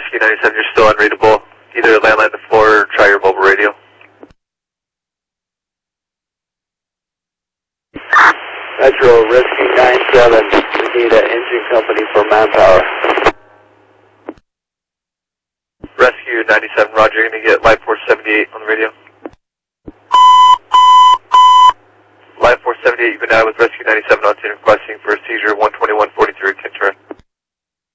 Rescue 97, you're still unreadable. Either landline to 4 or try your mobile radio. Metro Rescue 97, we need an engine company for manpower. Rescue 97, roger, you're going to get Live Force 78 on the radio. Live Force 78, you've been out with Rescue 97 on scene requesting for a seizure 12143 Kintura.